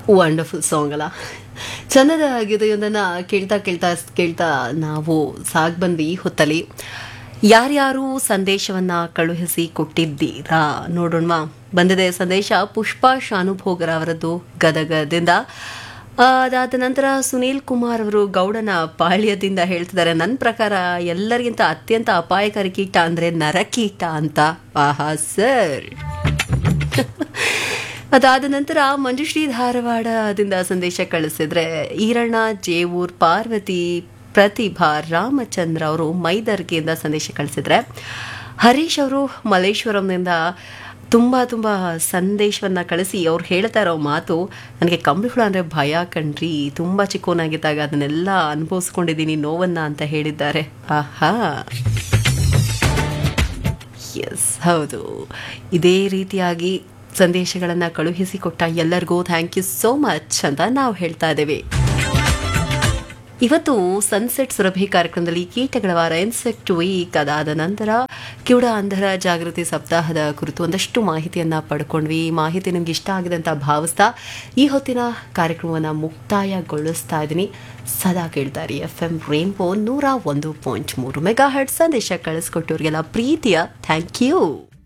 Wonderful song ಅಲ್ಲ. ಚಂದದ ಗೀತೆಯೊಂದನ್ನು ಕೇಳ್ತಾ ಕೇಳ್ತಾ ಕೇಳ್ತಾ ನಾವು ಸಾಗ್ ಬಂದ್ವಿ ಈ ಹೊತ್ತಲ್ಲಿ. ಯಾರ್ಯಾರು ಸಂದೇಶವನ್ನ ಕಳುಹಿಸಿ ಕೊಟ್ಟಿದ್ದೀರಾ ನೋಡೋಣ. ಬಂದಿದೆ ಸಂದೇಶ ಪುಷ್ಪಾ ಶಾನುಭೋಗರ ಅವರದ್ದು ಗದಗದಿಂದ. ಅದಾದ ನಂತರ ಸುನೀಲ್ ಕುಮಾರ್ ಅವರು ಗೌಡನ ಪಾಳ್ಯದಿಂದ ಹೇಳ್ತಿದ್ದಾರೆ, ನನ್ನ ಪ್ರಕಾರ ಎಲ್ಲರಿಗಿಂತ ಅತ್ಯಂತ ಅಪಾಯಕಾರಿ ಕೀಟ ಅಂದರೆ ನರಕೀಟ ಅಂತ. ಆಹಾ ಸರ್. ಅದಾದ ನಂತರ ಮಂಜುಶ್ರೀ ಧಾರವಾಡದಿಂದ ಸಂದೇಶ ಕಳಿಸಿದ್ರೆ ಈರಣ್ಣ ಜೇವೂರ್ ಪಾರ್ವತಿ ಪ್ರತಿಭಾ ರಾಮಚಂದ್ರ ಅವರು ಮೈದರ್ಗಿಯಿಂದ ಸಂದೇಶ ಕಳಿಸಿದ್ರೆ ಹರೀಶ್ ಅವರು ಮಲ್ಲೇಶ್ವರಂನಿಂದ ತುಂಬ ತುಂಬ ಸಂದೇಶವನ್ನು ಕಳಿಸಿ ಅವ್ರು ಹೇಳ್ತಾ ಇರೋ ಮಾತು, ನನಗೆ ಕಂಬಳಿಗಳು ಅಂದರೆ ಭಯ ಕಣ್ರಿ, ತುಂಬ ಚಿಕ್ಕವನಾಗಿದ್ದಾಗ ಅದನ್ನೆಲ್ಲ ಅನುಭವಿಸ್ಕೊಂಡಿದ್ದೀನಿ ನೋವನ್ನು ಅಂತ ಹೇಳಿದ್ದಾರೆ. ಆಹಾ ಎಸ್, ಹೌದು. ಇದೇ ರೀತಿಯಾಗಿ ಸಂದೇಶಗಳನ್ನು ಕಳುಹಿಸಿಕೊಟ್ಟ ಎಲ್ಲರಿಗೂ ಥ್ಯಾಂಕ್ ಯು ಸೋ ಮಚ್ ಅಂತ ನಾವು ಹೇಳ್ತಾ ಇದ್ದೇವೆ. ಇವತ್ತು ಸನ್ಸೆಟ್ ಸುರಭಿ ಕಾರ್ಯಕ್ರಮದಲ್ಲಿ ಕೀಟಗಳ ವಾರ ಇನ್ಸೆಕ್ಟ್ ವೀಕ್, ಅದಾದ ನಂತರ ಕಿವುಡ ಅಂಧರ ಜಾಗೃತಿ ಸಪ್ತಾಹದ ಕುರಿತು ಒಂದಷ್ಟು ಮಾಹಿತಿಯನ್ನು ಪಡ್ಕೊಂಡ್ವಿ. ಈ ಮಾಹಿತಿ ನಿಮ್ಗೆ ಇಷ್ಟ ಆಗಿದೆ ಅಂತ ಭಾವಿಸ್ತಾ ಈ ಹೊತ್ತಿನ ಕಾರ್ಯಕ್ರಮವನ್ನು ಮುಕ್ತಾಯಗೊಳಿಸ್ತಾ ಇದ್ದೀನಿ. ಸದಾ ಕೇಳ್ತಾರೆ FM ರೇನ್ಬೋ 101.3 ಮೆಗಾ ಹರ್ಟ್ಸ್. ಸಂದೇಶ ಕಳಿಸ್ಕೊಟ್ಟವ್ರಿಗೆಲ್ಲ ಪ್ರೀತಿಯ ಥ್ಯಾಂಕ್ ಯು.